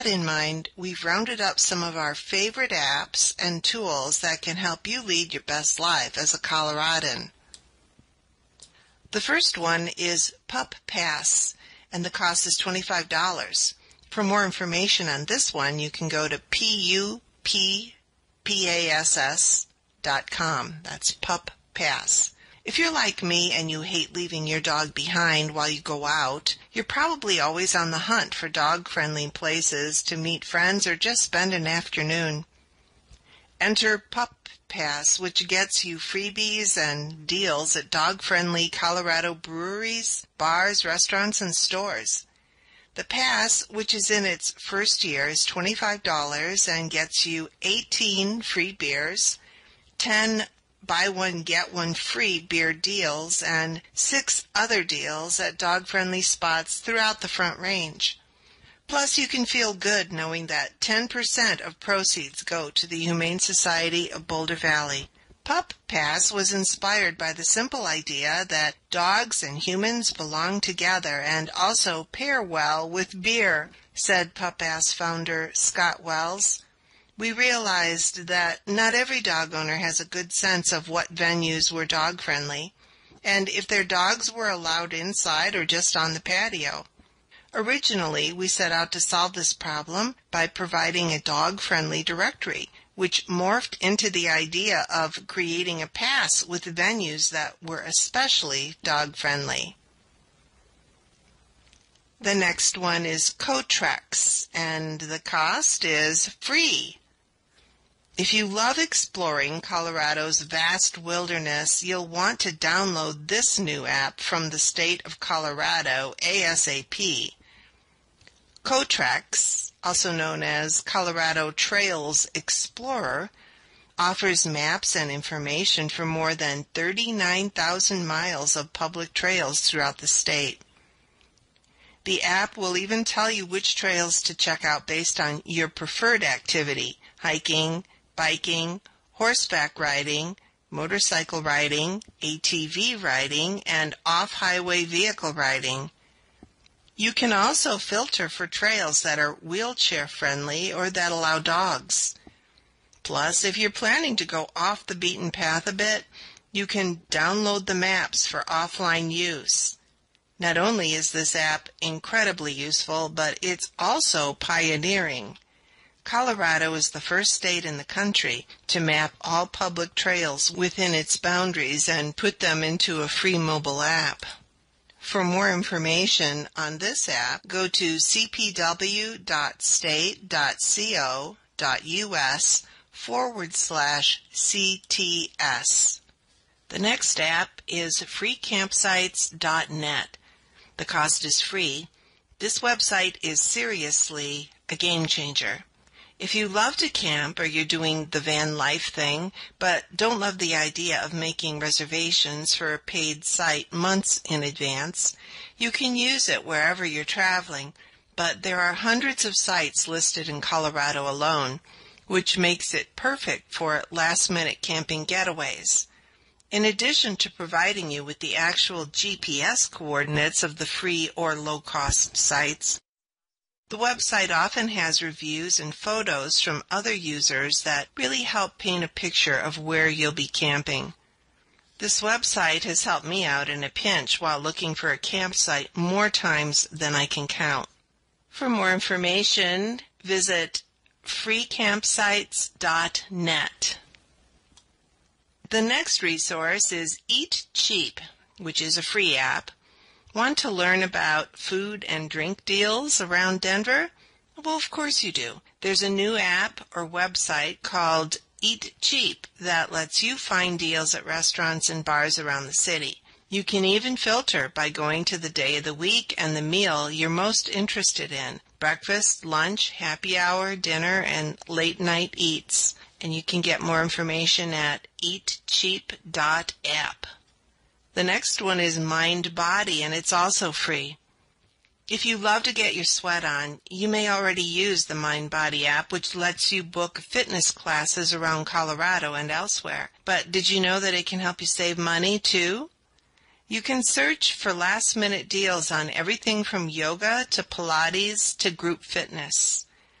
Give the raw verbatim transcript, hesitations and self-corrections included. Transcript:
In mind, we've rounded up some of our favorite apps and tools that can help you lead your best life as a Coloradan. The first one is Pup Pass, and the cost is twenty-five dollars. For more information on this one, you can go to P U P Pass dot com. That's Pup Pass. If you're like me and you hate leaving your dog behind while you go out, you're probably always on the hunt for dog-friendly places to meet friends or just spend an afternoon. Enter Pup Pass, which gets you freebies and deals at dog-friendly Colorado breweries, bars, restaurants, and stores. The pass, which is in its first year, is twenty-five dollars and gets you eighteen free beers, ten buy one get one free beer deals, and six other deals at dog-friendly spots throughout the Front Range. Plus, you can feel good knowing that ten percent of proceeds go to the Humane Society of Boulder Valley. Pup Pass was inspired by the simple idea that dogs and humans belong together and also pair well with beer, said Pup Pass founder Scott Wells. We realized that not every dog owner has a good sense of what venues were dog-friendly, and if their dogs were allowed inside or just on the patio. Originally, we set out to solve this problem by providing a dog-friendly directory, which morphed into the idea of creating a pass with venues that were especially dog-friendly. The next one is Cotrex, and the cost is free. If you love exploring Colorado's vast wilderness, you'll want to download this new app from the state of Colorado ASAP. Cotrex, also known as Colorado Trails Explorer, offers maps and information for more than thirty-nine thousand miles of public trails throughout the state. The app will even tell you which trails to check out based on your preferred activity: hiking, biking, horseback riding, motorcycle riding, A T V riding, and off-highway vehicle riding. You can also filter for trails that are wheelchair-friendly or that allow dogs. Plus, if you're planning to go off the beaten path a bit, you can download the maps for offline use. Not only is this app incredibly useful, but it's also pioneering. Colorado is the first state in the country to map all public trails within its boundaries and put them into a free mobile app. For more information on this app, go to c p w dot state dot co dot u s forward slash C T S. The next app is free campsites dot net. The cost is free. This website is seriously a game changer. If you love to camp or you're doing the van life thing, but don't love the idea of making reservations for a paid site months in advance, you can use it wherever you're traveling, but there are hundreds of sites listed in Colorado alone, which makes it perfect for last-minute camping getaways. In addition to providing you with the actual G P S coordinates of the free or low-cost sites, the website often has reviews and photos from other users that really help paint a picture of where you'll be camping. This website has helped me out in a pinch while looking for a campsite more times than I can count. For more information, visit free campsites dot net. The next resource is Eat Cheap, which is a free app. Want to learn about food and drink deals around Denver? Well, of course you do. There's a new app or website called Eat Cheap that lets you find deals at restaurants and bars around the city. You can even filter by going to the day of the week and the meal you're most interested in: breakfast, lunch, happy hour, dinner, and late night eats. And you can get more information at eat cheap dot app. The next one is MindBody, and it's also free. If you love to get your sweat on, you may already use the MindBody app, which lets you book fitness classes around Colorado and elsewhere. But did you know that it can help you save money, too? You can search for last-minute deals on everything from yoga to Pilates to group fitness.